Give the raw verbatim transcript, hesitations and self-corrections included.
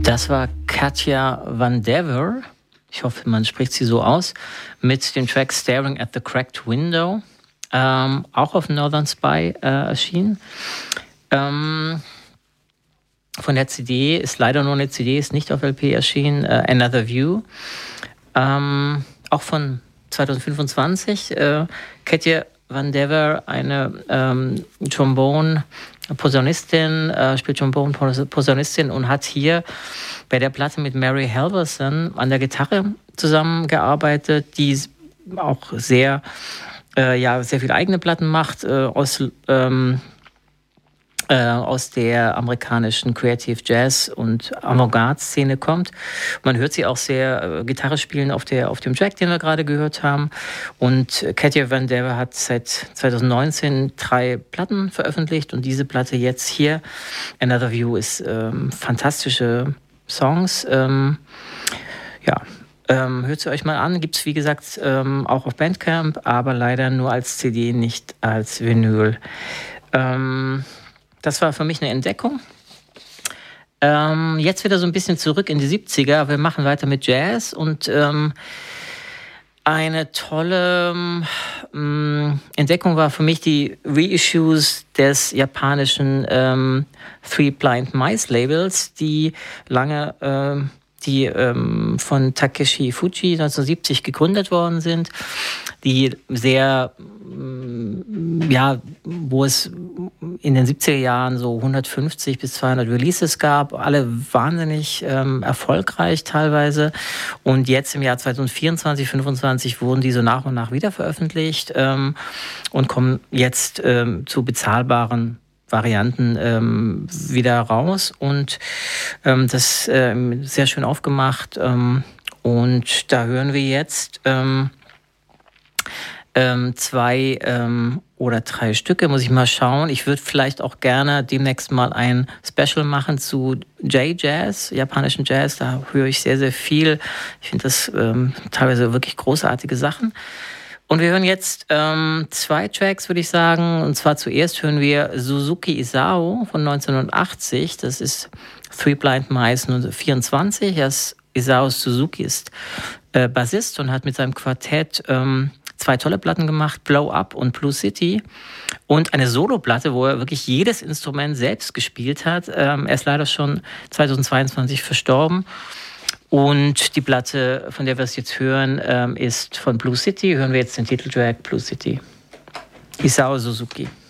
Das war Katja Van Dever, ich hoffe, man spricht sie so aus, mit dem Track Staring at the Cracked Window, ähm, auch auf Northern Spy äh, erschienen. Ähm, von der C D, ist leider nur eine C D, ist nicht auf L P erschienen, äh, Another View. Ähm, auch von zwanzig fünfundzwanzig. Äh, Katja Van Dever, eine ähm, Trombone-Posaunistin, äh, spielt Trombone-Posaunistin und hat hier bei der Platte mit Mary Halverson an der Gitarre zusammengearbeitet, die auch sehr, äh, ja, sehr viele eigene Platten macht, äh, aus ähm, Äh, aus der amerikanischen Creative Jazz und Avantgarde-Szene kommt. Man hört sie auch sehr äh, Gitarre spielen auf, der, auf dem Track, den wir gerade gehört haben. Und Katja Van Dever hat seit zwanzig neunzehn drei Platten veröffentlicht und diese Platte jetzt hier, Another View, ist ähm, fantastische Songs. Ähm, ja, ähm, hört sie euch mal an. Gibt es, wie gesagt, ähm, auch auf Bandcamp, aber leider nur als C D, nicht als Vinyl. Ähm, Das war für mich eine Entdeckung. Ähm, jetzt wieder so ein bisschen zurück in die siebziger. Wir machen weiter mit Jazz und ähm, eine tolle ähm, Entdeckung war für mich die Reissues des japanischen ähm, Three Blind Mice Labels, die lange ähm, die ähm, von Takeshi Fuji neunzehnhundertsiebzig gegründet worden sind, die sehr, ähm, ja, wo es in den siebziger Jahren so hundertfünfzig bis zweihundert Releases gab, alle wahnsinnig ähm, erfolgreich teilweise. Und jetzt im Jahr zwanzig vierundzwanzig, fünfundzwanzig wurden die so nach und nach wieder veröffentlicht ähm, und kommen jetzt ähm, zu bezahlbaren Varianten ähm, wieder raus und ähm, das ähm, sehr schön aufgemacht ähm, und da hören wir jetzt ähm, ähm, zwei ähm, oder drei Stücke, muss ich mal schauen. Ich würde vielleicht auch gerne demnächst mal ein Special machen zu J-Jazz, japanischen Jazz, da höre ich sehr, sehr viel. Ich finde das ähm, teilweise wirklich großartige Sachen. Und wir hören jetzt ähm, zwei Tracks, würde ich sagen. Und zwar zuerst hören wir Suzuki Isao von neunzehnhundertachtzig. Das ist Three Blind Mice vierundzwanzig. Er ist, Isao Suzuki ist äh, Bassist und hat mit seinem Quartett ähm, zwei tolle Platten gemacht, Blow Up und Blue City. Und eine Soloplatte, wo er wirklich jedes Instrument selbst gespielt hat. Ähm, er ist leider schon zweitausendzweiundzwanzig verstorben. Und die Platte, von der wir es jetzt hören, ähm, ist von Blue City. Hören wir jetzt den Titeltrack Blue City. Isao Suzuki.